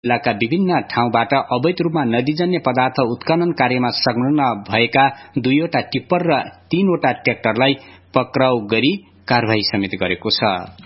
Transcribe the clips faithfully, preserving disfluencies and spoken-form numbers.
जिल्लाका विभिन्न ठाउँबाट अवैध रूपमा नदीजन्य पदार्थ उत्खनन कार्यमा संलग्न भएका दुईवटा टिप्पर र तीनवटा ट्र्याक्टरलाई पक्राउ गरी कारवाही समेत गरेको छ।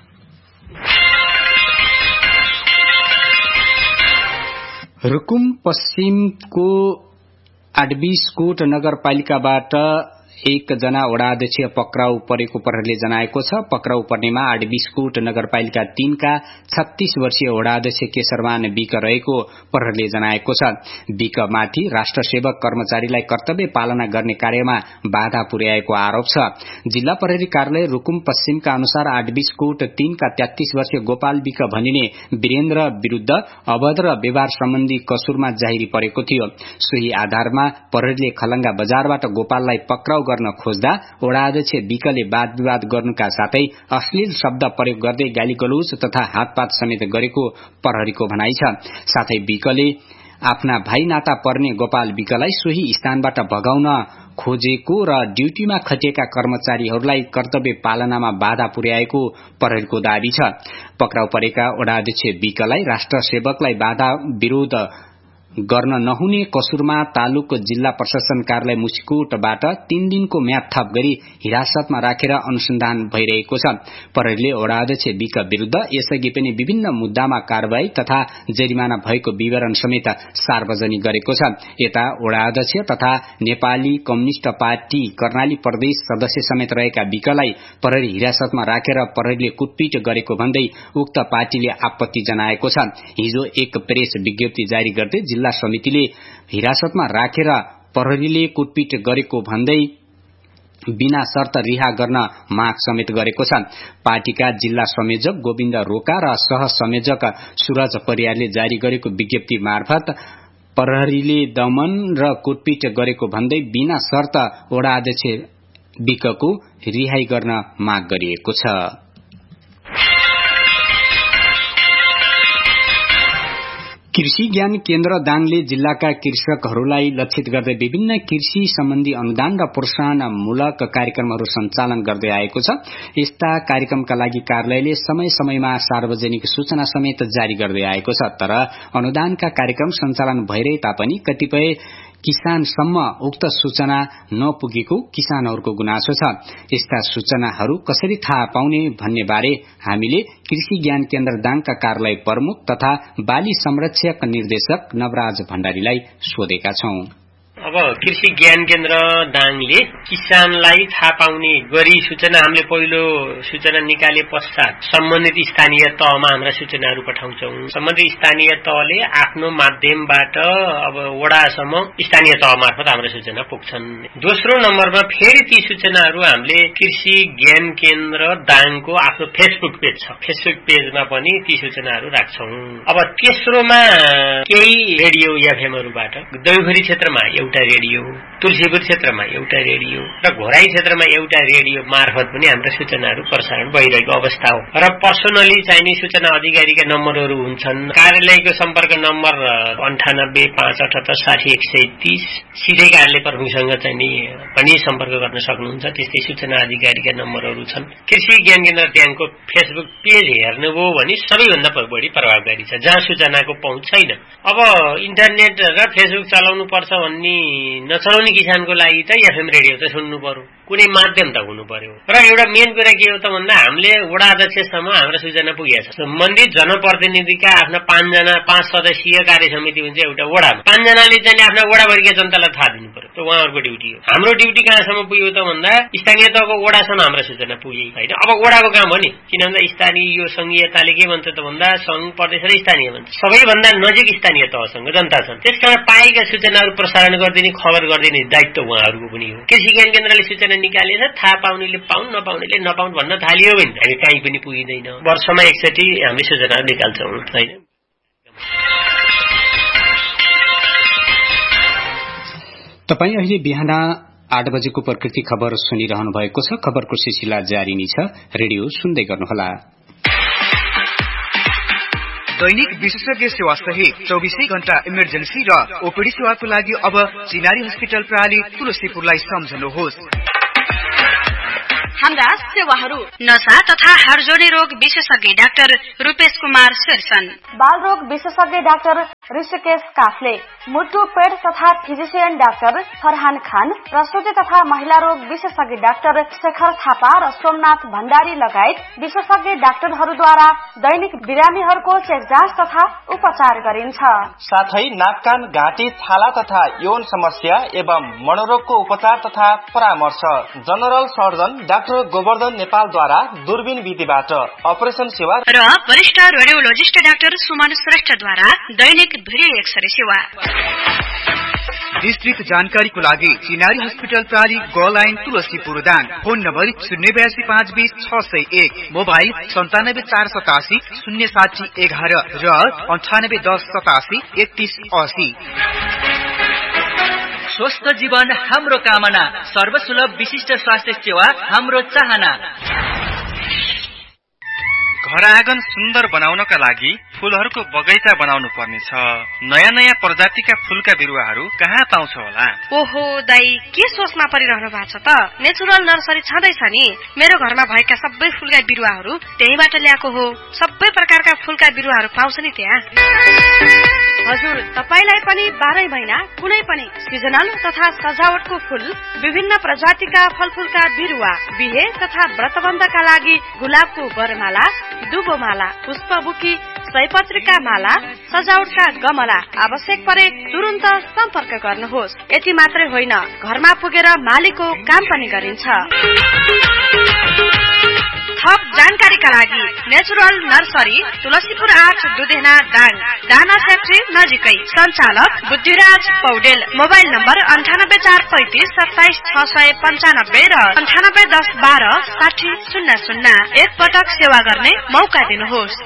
रुकुम पश्चिमको आडबिसकोट नगरपालिकाबाट एकजना वडाध्यक्ष पक्राउ परेको प्रहरीले जनाएको छ। पक्राउ पर्नेमा आडबिसकोट नगरपालिका तीनका छत्तीस वर्षीय वडाध्यक्ष केशरमान विक रहेको प्रहरीले जनाएको छ। विकमाथि राष्ट्र सेवक कर्मचारीलाई कर्तव्य पालना गर्ने कार्यमा बाधा पुर्याएको आरोप छ। जिल्ला प्रहरी कार्यालय रुकुम पश्चिमका अनुसार आडबिसकोट तीनका तेत्तीस वर्षीय गोपाल विक भनिने वीरेन्द्र विरूद्ध अभद्र व्यवहार सम्बन्धी कसुरमा जाहिरी परेको थियो। सोही आधारमा प्रहरीले खलंगा बजारबाट गोपाललाई पक्राउ गर्न खोज्दा वडाध्यक्ष विकले वाद विवाद गर्नुका साथै अश्लील शब्द प्रयोग गर्दै गालीगलौज तथा हातपात समेत गरेको प्रहरीको भनाइ छ। साथै विकले आफ्ना भाइ नाता पर्ने गोपाल विकलाई सोही स्थानबाट भगाउन खोजेको र ड्यूटीमा खटिएका कर्मचारीहरूलाई कर्तव्य पालनामा बाधा पुर्याएको प्रहरीको दावी छ। पक्राउ परेका वडाध्यक्ष विकलाई राष्ट्र सेवकलाई बाधा विरोध गर्न नहुने कसुरमा तालुक जिल्ला प्रशासन कार्यालय मुसिकोटबाट तीन दिनको म्याद थप गरी हिरासतमा राखेर अनुसन्धान भइरहेको छ। प्रहरीले वडाध्यक्ष विक विरूद्ध यसअघि पनि विभिन्न मुद्दामा कार्यवाही तथा जरिमाना भएको विवरण समेत सार्वजनिक गरेको छ। यता वडाध्यक्ष तथा नेपाली कम्युनिष्ट पार्टी कर्णाली प्रदेश सदस्य समेत रहेका विकलाई प्रहरी हिरासतमा राखेर प्रहरीले कुटपिट गरेको भन्दै उक्त पार्टीले आपत्ति जनाएको छ। हिजो एक प्रेस विज्ञप्ति जारी गर्दै जिल्ला समितिले हिरासतमा राखेर प्रहरीले कुटपिट गरेको भन्दै बिना शर्त रिहा गर्न माग समेत गरेको छ। पार्टीका जिल्ला संयोजक गोविन्द रोका र सह संयोजक सूरज परियारले जारी गरेको विज्ञप्ति मार्फत प्रहरीले दमन र कुटपिट गरेको भन्दै बिना शर्त वडाध्यक्ष विकको रिहाई गर्न माग गरिएको छ। कृषि ज्ञान केन्द्र दाङले जिल्लाका कृषकहरूलाई लक्षित गर्दै विभिन्न कृषि सम्बन्धी अनुदान र प्रोत्साहनमूलक कार्यक्रमहरू सञ्चालन गर्दै आएको छ। यस्ता कार्यक्रमका लागि कार्यालयले समय समयमा सार्वजनिक सूचना समेत जारी गर्दै आएको छ। तर अनुदानका कार्यक्रम सञ्चालन भइरहे तापनि कतिपय किसानसम्म उक्त सूचना नपुगेको किसानहरूको गुनासो छ। यस्ता सूचनाहरू कसरी थाहा पाउने भन्ने बारे हामीले कृषि ज्ञान केन्द्र दाङका कार्यालय प्रमुख तथा बाली संरक्षक निर्देशक नवराज भण्डारीलाई सोधेका छौं। अब कृषि ज्ञान केन्द्र दाङले किसानलाई थाहा पाउने गरी सूचना हामीले पहिलो सूचना निकाले पश्चात सम्बन्धित स्थानीय तहमा हाम्रा सूचनाहरू पठाउँछौं। सम्बन्धित स्थानीय तहले आफ्नो माध्यमबाट अब वडासम्म स्थानीय तह मार्फत हाम्रो सूचना पुग्छन्। दोस्रो नम्बरमा फेरि ती सूचनाहरू हामीले कृषि ज्ञान केन्द्र दाङको आफ्नो फेसबुक पेज छ, फेसबुक पेजमा पनि ती सूचनाहरू राख्छौं। अब तेस्रोमा केही रेडियो एफएमहरूबाट दैवघरी क्षेत्रमा एउटा रेडियो, तुलसीपुर क्षेत्रमा एउटा रेडियो र घोराई क्षेत्रमा एउटा रेडियो मार्फत पनि हाम्रा सूचनाहरू प्रसारण भइरहेको अवस्था हो। र पर्सनली चाहिने सूचना अधिकारीका नम्बरहरू हुन्छन्। कार्यालयको सम्पर्क नम्बर अन्ठानब्बे पाँच अठहत्तर साठी एक सय तीस, सिधै कार्यालय प्रमुखसँग चाहिँ पनि सम्पर्क गर्न सक्नुहुन्छ। त्यस्तै सूचना अधिकारीका नम्बरहरू छन्। कृषि ज्ञान केन्द्र दाङको फेसबुक पेज हेर्नुभयो भने सबैभन्दा बढी प्रभावकारी छ, जहाँ सूचनाको पहुँच छैन। अब इन्टरनेट र फेसबुक चलाउनु पर्छ भन्ने नचलाउने किसानको लागि त एफएम रेडियो त सुन्नु पर्यो, कुनै माध्यम त हुनु पर्यो। र एउटा मेन कुरा के हो त भन्दा हामीले वडा अध्यक्षसम्म हाम्रो सूचना पुगेको छ। सम्बन्धित जनप्रतिनिधिका आफ्ना पाँचजना पाँच सदस्यीय कार्य समिति हुन्छ एउटा वडामा, पाँचजनाले चाहिँ आफ्ना वडाभरिका जनतालाई थाहा दिनु पर्यो। त्यो उहाँहरूको ड्युटी हो। हाम्रो ड्युटी कहाँसम्म पुग्यो त भन्दा स्थानीय तहको वडासम्म हाम्रो सूचना पुगे होइन। अब वडाको काम हो नि, किन भन्दा स्थानीय यो संघीयताले के भन्छ त भन्दा संघ प्रदेश र स्थानीय भन्छ, सबैभन्दा नजिक स्थानीय तहसँग जनता छन्। त्यसकारण पाएका सूचनाहरू प्रसारण गरिदिने, खबर गरिदिने दायित्व उहाँहरूको पनि हो। कृषि ज्ञान केन्द्रले सूचना निकालेर थाहा पाउनेले पाउन्, नपाउनेले नपाउन् भन्न थालियो भने हामी कहीँ पनि पुगिँदैन। वर्षमा एकचोटि हामीले सूचना निकाल्छौँ होइन। तपाईँ अहिले बिहान आठ बजेको प्रकृति खबर सुनिरहनु भएको छ। खबरको सिलसिला जारी नै छ, रेडियो सुन्दै गर्नुहोला। दैनिक विशेषज्ञ सेवा सहित चौबिसै घण्टा इमर्जेन्सी र ओपीडी सेवाको लागि अब चिनारी हस्पिटल प्रणाली तुलसीपुरलाई सम्झनुहोस्। हाम्रा सेवाहरू। नशा तथा हाडजोडी रोग विशेषज्ञ डाक्टर रूपेश कुमार शेरसन, बाल रोग विशेषज्ञ डाक्टर ऋषिकेश काफले, मुटु पेट तथा फिजिशियन डाक्टर फरहान खान, प्रसुति तथा महिला रोग विशेषज्ञ डाक्टर शेखर थापा र सोमनाथ भण्डारी लगायत विशेषज्ञ डाक्टरहरूद्वारा दैनिक बिरामीहरूको चेक जाँच तथा उपचार गरिन्छ। साथै नाक कान घाँटी छाला तथा यौन समस्या एवं मनोरोगको उपचार तथा परामर्श जनरल सर्जन डाक्टर गोवर्धन नेपालद्वारा दूरबीन विधिबाट अपरेसन सेवा र वरिष्ठ रेडियोलोजिस्ट डाक्टर सुमन श्रेष्ठद्वारा दैनिक भिडियो एक्सरे सेवा। विस्तृत जानकारीको लागि चिनारी हस्पिटल प्राली ग line Tulsipur Dang, phone number शून्य बयासी पाँच बीस छ सय एक, मोबाइल सन्तानब्बे चार सतासी शून्य साठी एघार र अन्ठानब्बे दस सतासी एकतीस असी। स्वस्थ जीवन हाम्रो कामना, सर्वसुलभ विशिष्ट स्वास्थ्य सेवा हाम्रो चाहना। घर आँगन सुन्दर बनाउनका लागि फूलहरूको बगैँचा बनाउनु पर्नेछ। नयाँ नयाँ प्रजातिका फूलका बिरुवाहरू कहाँ पाउँछ होला? ओहो दाई, के सोचमा परिरहनु भएको छ त? नेचुरल नर्सरी छँदैछ नि। मेरो घरमा भएका सबै फूलका बिरुवाहरू त्यहीबाट ल्याएको हो। सबै प्रकारका फूलका बिरुवाहरू पाउँछ नि त्यहाँ। हजुर, तपाईलाई पनि बाह्रै महिना कुनै पनि सिजनल तथा सजावटको फूल, विभिन्न प्रजातिका फलफूलका बिरुवा, बिहे तथा व्रतबन्धका लागि गुलाबको बरमाला, दुबोमाला, पुष्पबुकी, सयपत्रीका माला, सजावटका गमला आवश्यक परे तुरुन्त सम्पर्क गर्नुहोस्। यति मात्रै होइन, घरमा पुगेर मालीको काम पनि गरिन्छ। थप जानकारीका लागि नेचुरल नर्सरी तुलसीपुर आठ दुधेना दाङ, दाना फ्याक्ट्री नजिकै, सञ्चालक बुद्धिराज पौडेल, मोबाइल नम्बर अन्ठानब्बे चार पैंतिस सत्ताइस छ सय पन्चानब्बे र अन्ठानब्बे दस बाह्र साठी शून्य शून्य। एक पटक सेवा गर्ने मौका दिनुहोस्।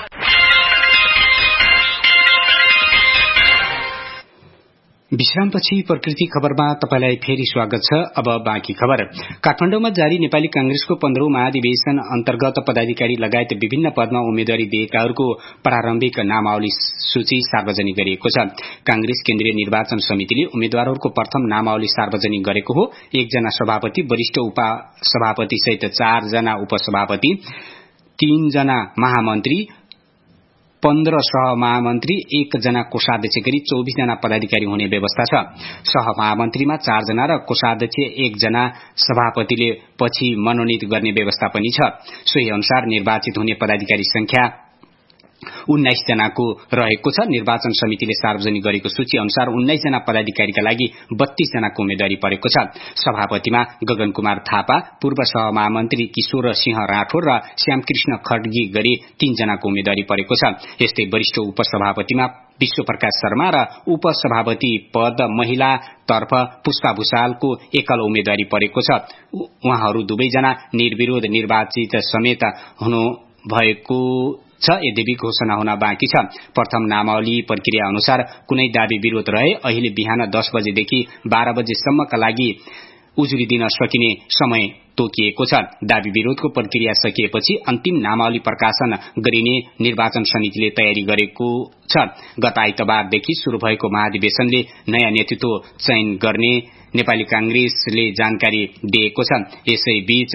विश्रामपछि प्रकृति खबरमा तपाईलाई फेरि स्वागत छ। अब बाँकी खबर। काठमाडौँमा जारी नेपाली कांग्रेसको पन्ध्रौं महाधिवेशन अन्तर्गत पदाधिकारी लगायत विभिन्न पदमा उम्मेद्वारी दिएकाहरूको प्रारम्भिक नामावली सूची सार्वजनिक गरिएको छ। कांग्रेस केन्द्रीय निर्वाचन समितिले उम्मेद्वारहरूको प्रथम नामावली सार्वजनिक गरेको हो। एकजना सभापति, वरिष्ठ उपसभापति सहित चारजना उपसभापति, तीनजना महामन्त्री, पन्ध्र सहमहामन्त्री, एकजना कोषाध्यक्ष गरी चौबीस जना पदाधिकारी हुने व्यवस्था छ। सहमहामन्त्रीमा चारजना र कोषाध्यक्ष एकजना सभापतिले पछि मनोनित गर्ने व्यवस्था पनि छ। सोही अनुसार निर्वाचित हुने पदाधिकारी संख्या उन्नाइस जनाको रहेको छ। निर्वाचन समितिले सार्वजनिक गरेको सूची अनुसार उन्नाइस जना पदाधिकारीका लागि बत्तीस जनाको उम्मेद्वारी परेको छ। सभापतिमा गगन कुमार थापा, पूर्व सहमहामन्त्री किशोर सिंह राठोर र श्यामकृष्ण खड्गी गरी तीन जनाको उम्मेद्वारी परेको छ। यस्तै वरिष्ठ उपसभापतिमा विश्व प्रकाश शर्मा र उपसभापति पद महिला तर्फ पुष्पा भूषालको एकल उम्मेद्वारी परेको छ। उहाँहरू दुवैजना निर्विरोध निर्वाचित समेत हुनु भएको छ। यद्यपि घोषणा हुन बाँकी छ। प्रथम नामावली प्रक्रिया अनुसार कुनै दाबी विरोध रहे अहिले बिहान दस बजेदेखि बाह्र बजेसम्मका लागि उजुरी दिन सकिने समय तोकिएको छ। दाबी विरोधको प्रक्रिया सकिएपछि अन्तिम नामावली प्रकाशन गरिने निर्वाचन समितिले तयारी गरेको छ। गत आइतबारदेखि शुरू भएको महाधिवेशनले नयाँ नेतृत्व चयन गर्ने नेपाली कांग्रेसले जानकारी दिएको छ। यसैबीच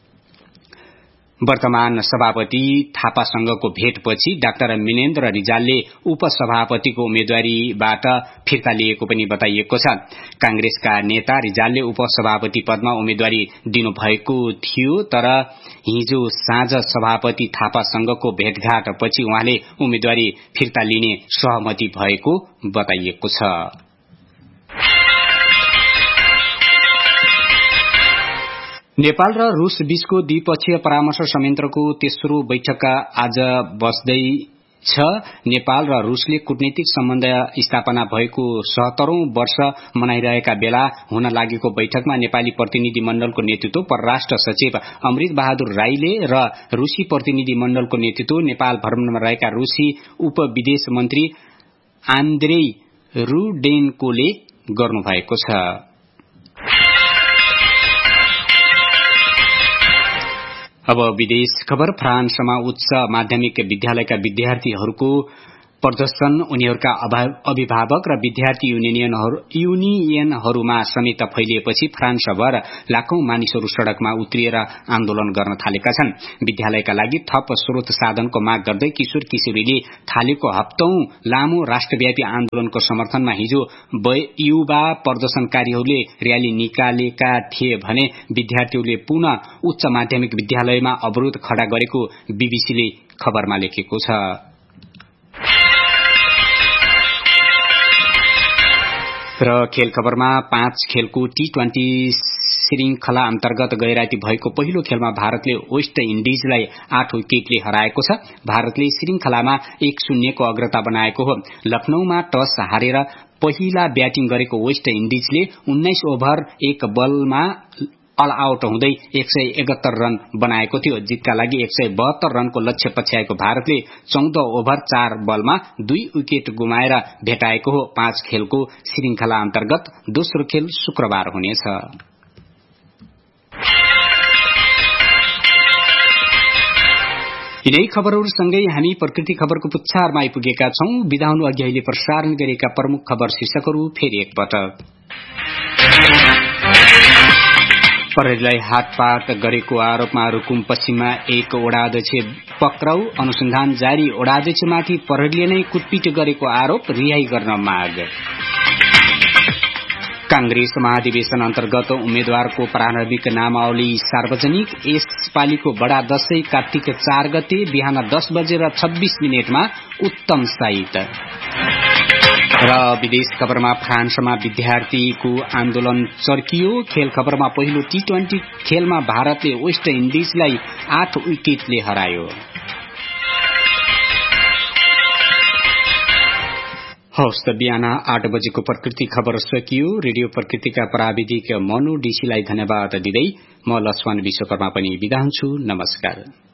वर्तमान सभापति थापासँगको भेटपछि डाक्टर मिनेन्द्र रिजालले उपसभापतिको उम्मेद्वारीबाट फिर्ता लिएको पनि बताइएको छ। कांग्रेसका नेता रिजालले उपसभापति पदमा उम्मेद्वारी दिनुभएको थियो, तर हिजो साँझ सभापति थापासँगको भेटघाट पछि उहाँले उम्मेद्वारी फिर्ता लिने सहमति भएको बताइएको छ। नेपाल र रूस बीचको द्विपक्षीय परामर्श संयन्त्रको तेस्रो बैठक आज बस्दैछ। नेपाल र रूसले कूटनीतिक सम्बन्ध स्थापना भएको सत्तरौं वर्ष मनाइरहेका बेला हुन लागेको बैठकमा नेपाली प्रतिनिधि मण्डलको नेतृत्व परराष्ट्र सचिव अमृत बहादुर राईले र रूसी प्रतिनिधि मण्डलको नेतृत्व नेपाल भ्रमणमा रहेका रूसी उप विदेश मन्त्री आन्द्रेई रुडेन्कोले गर्नुभएको छ। अब विदेश खबर। फ्रान्समा उच्च माध्यमिक विद्यालयका विद्यार्थीहरूको प्रदर्शन उनीहरूका अभिभावक र विद्यार्थी युनियनहरूमा समेत फैलिएपछि फ्रान्सभर लाखौं मानिसहरू सड़कमा उत्रिएर आन्दोलन गर्न थालेका छन्। विद्यालयका लागि थप स्रोत साधनको माग गर्दै किशोर किशोरीले थालेको हप्तौं लामो राष्ट्रव्यापी आन्दोलनको समर्थनमा हिजो युवा प्रदर्शनकारीहरूले रयाली निकालेका थिए भने विद्यार्थीहरूले पुनः उच्च माध्यमिक विद्यालयमा अवरोध खड़ा गरेको बीबीसीले खबरमा लेखेको छ। र खेल खबरमा पाँच खेलको टी ट्वेन्टी श्रृंखला अन्तर्गत गैराती भएको पहिलो खेलमा भारतले वेस्ट इन्डिजलाई आठ विकेटले हराएको छ। भारतले श्रृंखलामा एक शून्यको अग्रता बनाएको हो। लखनऊमा टस हारेर पहिला ब्याटिङ गरेको वेस्ट इन्डिजले उन्नाइस ओभर एक बलमा अल आउट हुँदै एक सय एकहत्तर रन बनाएको थियो। जितका लागि एक सय बहत्तर रनको लक्ष्य पछ्याएको भारतले चौध ओभर चार बलमा दुई विकेट गुमाएर भेटाएको हो। पाँच खेलको श्रृंखला अन्तर्गत दोस्रो खेल शुक्रबार हुनेछ। यिनै खबरहरूसँगै हामी प्रकृति खबरको पुच्छारमा आइपुगेका छौं। बिदा हुनु अघि अहिले प्रसारण गरेका प्रमुख खबर शीर्षकहरू फेरि एकपटक। प्रहरीलाई हातपात गरेको आरोपमा रुकुम पश्चिममा एक ओडाध्यक्ष पक्राउ, अनुसन्धान जारी। ओडाध्यक्षमाथि प्रहरीले नै कुटपिट गरेको आरोप, रिहाई गर्न माग। कांग्रेस महाधिवेशन अन्तर्गत उम्मेद्वारको प्रारम्भिक नामावली सार्वजनिक। यसपालिको बडा दशैं कार्तिक चार गते बिहान दस बजेर छब्बीस मिनटमा उत्तम साइत। र विदेश खबरमा फ्रान्समा विद्यार्थीको आन्दोलन चर्कियो। खेल खबरमा पहिलो टी ट्वेन्टी खेलमा भारतले वेस्ट इन्डिजलाई आठ विकेटले हरायो। हवस् त बिहान आठ बजेको प्रकृति खबर सकियो। रेडियो प्रकृतिका प्राविधिक मनु डीसीलाई धन्यवाद दिँदै म लक्ष्मण विश्वकर्मा पनि बिदा हुन्छु। नमस्कार।